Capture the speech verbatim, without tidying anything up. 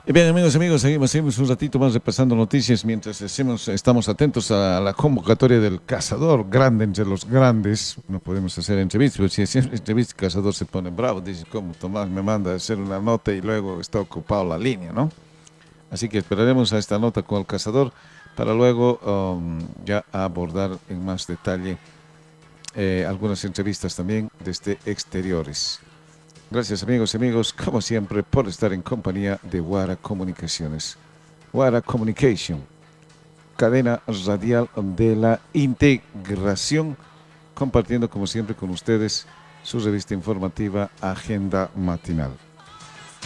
Y bien, amigos, amigos, seguimos, seguimos un ratito más repasando noticias mientras hacemos, estamos atentos a la convocatoria del cazador, grande entre los grandes. No podemos hacer entrevistas, pero si hacemos entrevistas, el cazador se pone bravo, dice, ¿cómo Tomás me manda a hacer una nota y luego está ocupado la línea, ¿no? Así que esperaremos a esta nota con el cazador para luego um, ya abordar en más detalle eh, algunas entrevistas también desde exteriores. Gracias amigos y amigos, como siempre, por estar en compañía de Wara Comunicaciones. Wara Communication, cadena radial de la integración, compartiendo como siempre con ustedes su revista informativa Agenda Matinal.